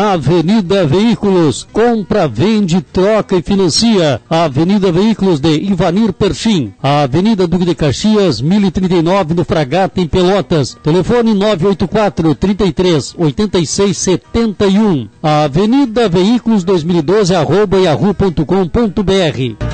Avenida Veículos, compra, vende, troca e financia. Avenida Veículos de Ivanir Perchim. Avenida Duque de Caxias, 1039 no Fragata, em Pelotas. Telefone 984 33 86 71. Avenida Veículos 2012 @yahoo.com.br.